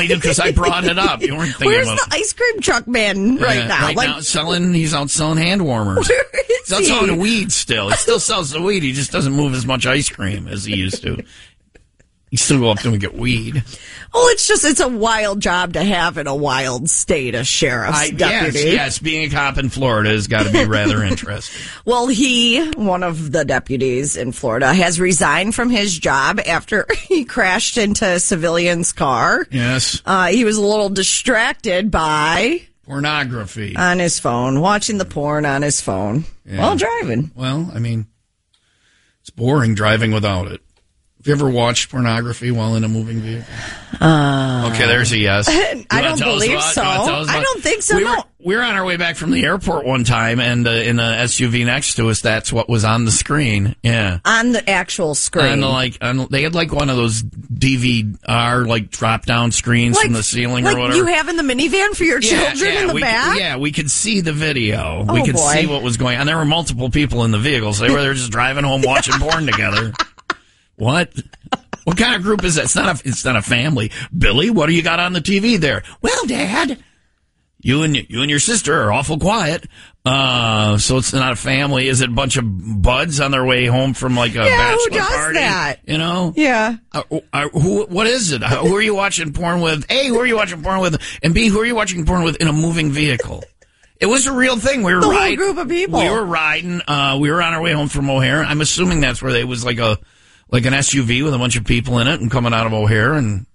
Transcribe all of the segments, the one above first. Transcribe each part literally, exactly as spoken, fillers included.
only because I brought it up. You weren't thinking Where's about the ice cream truck man right yeah, now? Right like, now, selling. He's out selling hand warmers. Where is he's out he? selling weed still. He still sells the weed. He just doesn't move as much ice cream as he used to. You still go up there and get weed. Well, it's just, it's a wild job to have in a wild state, a sheriff's I, deputy. Yes, yes, being a cop in Florida has got to be rather interesting. Well, he, one of the deputies in Florida, has resigned from his job after he crashed into a civilian's car. Yes. Uh, he was a little distracted by... pornography. On his phone, watching the porn on his phone Yeah. while driving. Well, I mean, it's boring driving without it. Have you ever watched pornography while in a moving vehicle? Uh, okay, there's a yes. I don't believe so. I don't think so. We no. were, we were on our way back from the airport one time, and uh, in the S U V next to us, that's what was on the screen. Yeah, on the actual screen. On the, like, on, they had like one of those D V R like drop down screens like, from the ceiling like or whatever. You have in the minivan for your yeah, children yeah, in the we back. Could, yeah, we could see the video. Oh, we could boy. see what was going on. There were multiple people in the vehicle, so they were just driving home watching porn together. What? What kind of group is that? It's not a, it's not a family. Billy, what do you got on the T V there? Well, Dad, you and you and your sister are awful quiet. Uh, so it's not a family. Is it a bunch of buds on their way home from like a yeah, bachelor who does party? that? You know? Yeah. Uh, uh, who? What is it? Who are you watching porn with? A, who are you watching porn with? And B, who are you watching porn with in a moving vehicle? It was a real thing. We were the riding. whole group of people. We were riding. Uh, we were on our way home from O'Hare. I'm assuming that's where they was like a. Like an S U V with a bunch of people in it and coming out of O'Hare. And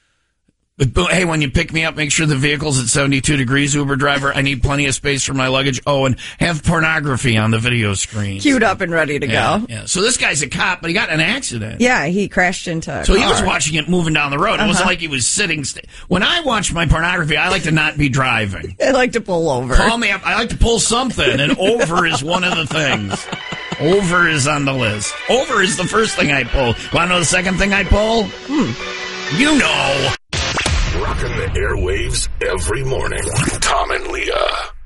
but, but, hey, when you pick me up, make sure the vehicle's at seventy-two degrees, Uber driver. I need plenty of space for my luggage. Oh, and have pornography on the video screen. Queued up and ready to yeah, go. Yeah. So this guy's a cop, but he got in an accident. Yeah, he crashed into a So car. he was watching it moving down the road. It Uh-huh. wasn't like he was sitting. St- when I watch my pornography, I like to not be driving. I like to pull over. Call me up. I like to pull something, and over is one of the things. Over is on the list. Over is the first thing I pull. Want to know the second thing I pull? Hmm. You know. Rocking the airwaves every morning. Tom and Leah.